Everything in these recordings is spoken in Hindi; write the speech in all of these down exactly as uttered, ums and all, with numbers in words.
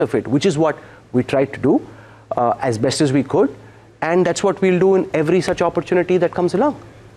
of it, which is what we tried to do uh, as best as we could, and that's what we'll do in every such opportunity that comes along.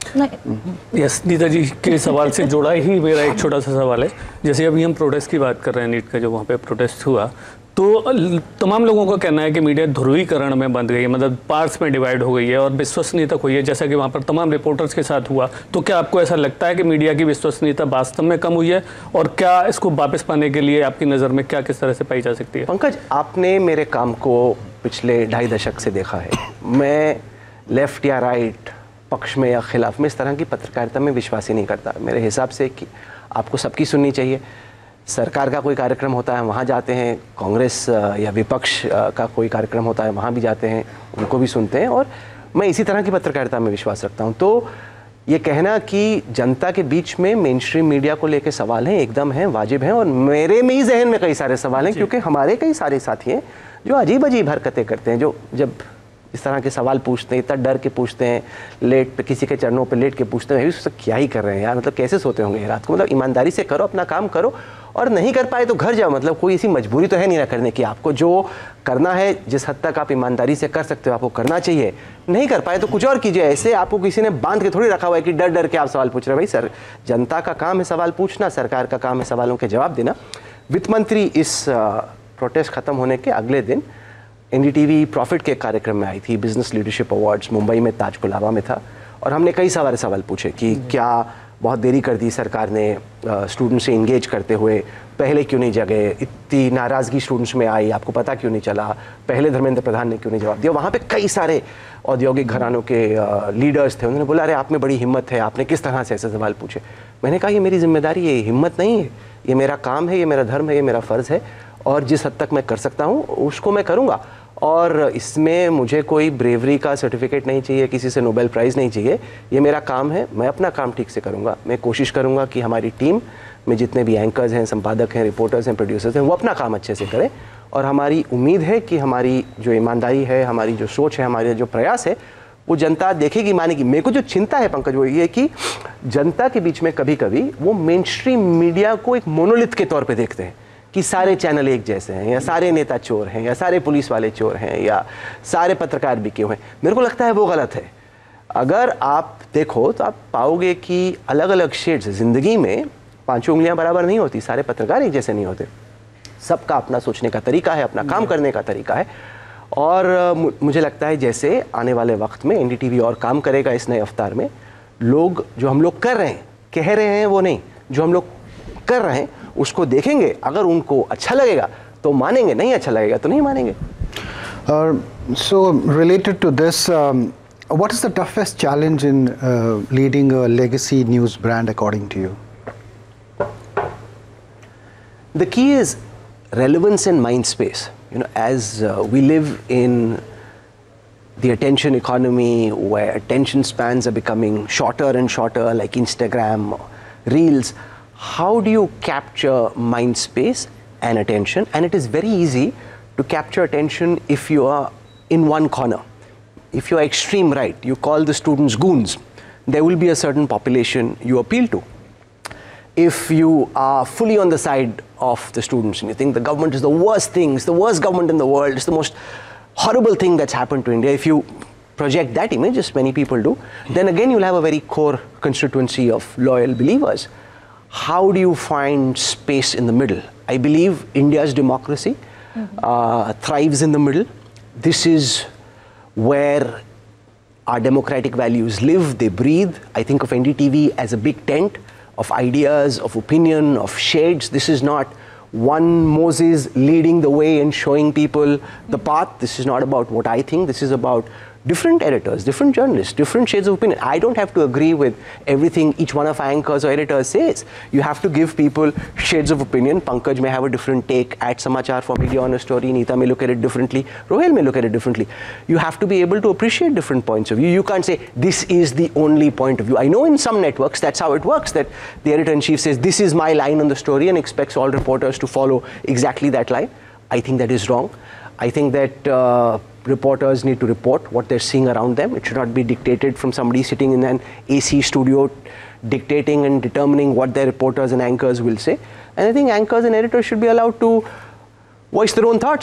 Yes Nita जी के सवाल से जुड़ा ही मेरा एक छोटा सा सवाल है। जैसे अभी हम प्रोटेस्ट की बात कर रहे हैं, नीट का जो वहाँ पे प्रोटेस्ट हुआ, तो तमाम लोगों का कहना है कि मीडिया ध्रुवीकरण में बंध गई है, मतलब पार्ट्स में डिवाइड हो गई है और विश्वसनीयता खोई है, जैसा कि वहाँ पर तमाम रिपोर्टर्स के साथ हुआ। तो क्या आपको ऐसा लगता है कि मीडिया की विश्वसनीयता वास्तव में कम हुई है, और क्या इसको वापस पाने के लिए आपकी नज़र में क्या किस तरह से पाई जा सकती है? पंकज, आपने मेरे काम को पिछले ढाई दशक से देखा है। मैं लेफ्ट या राइट, पक्ष में या खिलाफ में, इस तरह की पत्रकारिता में विश्वास ही नहीं करता। मेरे हिसाब से कि आपको सबकी सुननी चाहिए। सरकार का कोई कार्यक्रम होता है वहाँ जाते हैं, कांग्रेस या विपक्ष का कोई कार्यक्रम होता है वहाँ भी जाते हैं, उनको भी सुनते हैं, और मैं इसी तरह की पत्रकारिता में विश्वास रखता हूँ। तो ये कहना कि जनता के बीच में मेन स्ट्रीम मीडिया को लेकर सवाल हैं, एकदम हैं, वाजिब हैं, और मेरे में ही जहन में कई सारे सवाल हैं, क्योंकि हमारे कई सारे साथी हैं जो अजीब अजीब हरकतें करते हैं, जो जब इस तरह के सवाल पूछते हैं, इतना डर के पूछते हैं, लेट पे किसी के चरणों पे लेट के पूछते हैं, उससे क्या ही कर रहे हैं यार, मतलब कैसे सोते होंगे रात को। मतलब ईमानदारी से करो, अपना काम करो, और नहीं कर पाए तो घर जाओ। मतलब कोई ऐसी मजबूरी तो है नहीं ना करने की। आपको जो करना है, जिस हद तक आप ईमानदारी से कर सकते हो, आपको करना चाहिए। नहीं कर पाए तो कुछ और कीजिए। ऐसे आपको किसी ने बांध के थोड़ी रखा हुआ है कि डर डर के आप सवाल पूछ रहे हैं। भाई सर, जनता का काम है सवाल पूछना, सरकार का काम है सवालों के जवाब देना। वित्त मंत्री इस प्रोटेस्ट खत्म होने के अगले दिन एनडीटीवी प्रॉफिट के कार्यक्रम में आई थी, बिजनेस लीडरशिप अवार्ड्स मुंबई में ताज कुलाबा में था, और हमने कई सारे सवाल पूछे कि क्या बहुत देरी कर दी सरकार ने स्टूडेंट से इंगेज करते हुए, पहले क्यों नहीं जगे, इतनी नाराज़गी स्टूडेंट्स में आई, आपको पता क्यों नहीं चला, पहले धर्मेंद्र प्रधान ने क्यों नहीं जवाब दिया। वहाँ पे कई सारे औद्योगिक घरानों के लीडर्स थे, उन्होंने बोला अरे आप में बड़ी हिम्मत है, आपने किस तरह से ऐसे सवाल पूछे। मैंने कहा ये मेरी जिम्मेदारी है, हिम्मत नहीं है, ये मेरा काम है, ये मेरा धर्म है, ये मेरा फ़र्ज़ है, और जिस हद तक मैं कर सकता हूँ उसको मैं करूँगा। और इसमें मुझे कोई ब्रेवरी का सर्टिफिकेट नहीं चाहिए, किसी से नोबेल प्राइज़ नहीं चाहिए, ये मेरा काम है, मैं अपना काम ठीक से करूँगा। मैं कोशिश करूँगा कि हमारी टीम में जितने भी एंकर्स हैं, संपादक हैं, रिपोर्टर्स हैं, प्रोड्यूसर्स हैं, वो अपना काम अच्छे से करें, और हमारी उम्मीद है कि हमारी जो ईमानदारी है, हमारी जो सोच है, हमारे जो प्रयास है, वो जनता देखेगी, मानेगी। मेरे को जो चिंता है पंकज, वो ये कि जनता के बीच में कभी कभी वो मेन स्ट्रीम मीडिया को एक मोनोलिथ के तौर पर देखते हैं कि सारे चैनल एक जैसे हैं, या सारे नेता चोर हैं, या सारे पुलिस वाले चोर हैं, या सारे पत्रकार बिके हुए हैं। मेरे को लगता है वो गलत है। अगर आप देखो तो आप पाओगे कि अलग अलग शेड्स, ज़िंदगी में पांचों उंगलियां बराबर नहीं होती, सारे पत्रकार एक जैसे नहीं होते, सबका अपना सोचने का तरीका है, अपना काम करने का तरीका है। और मुझे लगता है जैसे आने वाले वक्त में एनडीटीवी और काम करेगा इस नए अवतार में, लोग जो हम लोग कर रहे हैं, कह रहे हैं वो नहीं, जो हम लोग कर रहे हैं उसको देखेंगे, अगर उनको अच्छा लगेगा तो मानेंगे, नहीं अच्छा लगेगा तो नहीं मानेंगे। सो related to this, what is the toughest challenge in leading a legacy news brand according to you? The key is relevance and mind space. You know, as uh, we live in the attention economy where attention spans are becoming shorter and shorter, like Instagram, Reels, how do you capture mind space and attention? And it is very easy to capture attention if you are in one corner. If you are extreme right, you call the students goons, there will be a certain population you appeal to. If you are fully on the side of the students and you think the government is the worst thing, it's the worst government in the world, it's the most horrible thing that's happened to India, if you project that image, as many people do, then again you'll have a very core constituency of loyal believers. How do you find space in the middle? I believe India's democracy mm-hmm. uh, thrives in the middle. This is where our democratic values live, they breathe. I think of N D T V as a big tent of ideas, of opinion, of shades. This is not one Moses leading the way and showing people the path. This is not about what I think. This is about different editors, different journalists, different shades of opinion. I don't have to agree with everything each one of our anchors or editors says. You have to give people shades of opinion. Pankaj may have a different take at Samachar for Media on a story. Neeta may look at it differently. Rohel may look at it differently. You have to be able to appreciate different points of view. You can't say, this is the only point of view. I know in some networks, that's how it works, that the editor-in-chief says, this is my line on the story and expects all reporters to follow exactly that line. I think that is wrong. I think that uh, reporters need to report what they're seeing around them. It should not be dictated from somebody sitting in an A C studio dictating and determining what their reporters and anchors will say. And I think anchors and editors should be allowed to voice their own thoughts.